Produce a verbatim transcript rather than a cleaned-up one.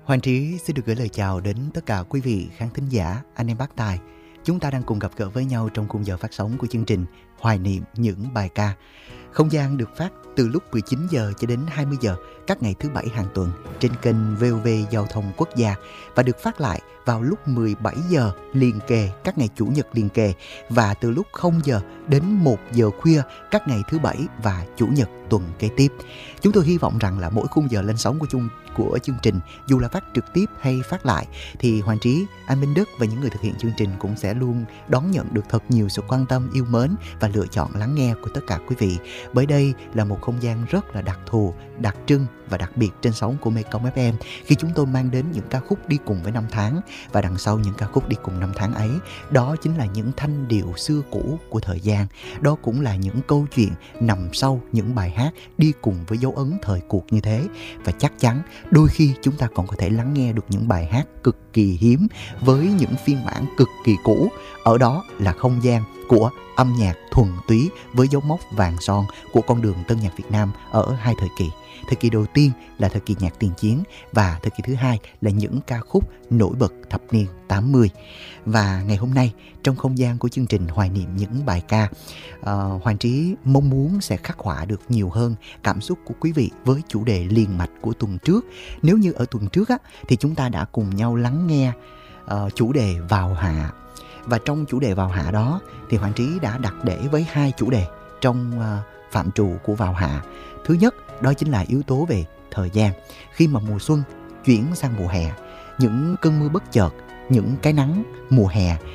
Hoàng Trí xin được gửi lời chào đến tất cả quý vị khán thính giả, anh em bác tài. Chúng ta đang cùng gặp gỡ với nhau trong khung giờ phát sóng của chương trình Hoài niệm những bài ca. Không gian được phát từ lúc mười chín giờ cho đến hai mươi giờ các ngày thứ bảy hàng tuần trên kênh vê o vê Giao thông Quốc gia và được phát lại vào lúc mười bảy giờ liền kề các ngày chủ nhật liền kề và từ lúc không giờ đến một giờ khuya các ngày thứ bảy và chủ nhật tuần kế tiếp. Chúng tôi hy vọng rằng là mỗi khung giờ lên sóng của chung của chương trình, dù là phát trực tiếp hay phát lại, thì Hoàng Trí, anh Minh Đức và những người thực hiện chương trình cũng sẽ luôn đón nhận được thật nhiều sự quan tâm, yêu mến và lựa chọn lắng nghe của tất cả quý vị. Bởi đây là một không gian rất là đặc thù, đặc trưng và đặc biệt trên sóng của Mekong ép em, khi chúng tôi mang đến những ca khúc đi cùng với năm tháng, và đằng sau những ca khúc đi cùng năm tháng ấy, đó chính là những thanh điệu xưa cũ của thời gian. Đó cũng là những câu chuyện nằm sau những bài hát đi cùng với dấu ấn thời cuộc như thế. Và chắc chắn đôi khi chúng ta còn có thể lắng nghe được những bài hát cực kỳ hiếm với những phiên bản cực kỳ cũ. Ở đó là không gian của âm nhạc thuần túy với dấu mốc vàng son của con đường tân nhạc Việt Nam ở hai thời kỳ. Thời kỳ đầu tiên là thời kỳ nhạc tiền chiến và thời kỳ thứ hai là những ca khúc nổi bật thập niên tám mươi. Và ngày hôm nay trong không gian của chương trình Hoài niệm những bài ca, uh, Hoàng Trí mong muốn sẽ khắc họa được nhiều hơn cảm xúc của quý vị với chủ đề liền mạch của tuần trước. Nếu như ở tuần trước á, thì chúng ta đã cùng nhau lắng nghe uh, chủ đề vào hạ. Và trong chủ đề vào hạ đó thì Hoàng Trí đã đặt để với hai chủ đề trong uh, phạm trù của vào hạ. Thứ nhất, đó chính là yếu tố về thời gian. Khi mà mùa xuân chuyển sang mùa hè, những cơn mưa bất chợt, những cái nắng mùa hè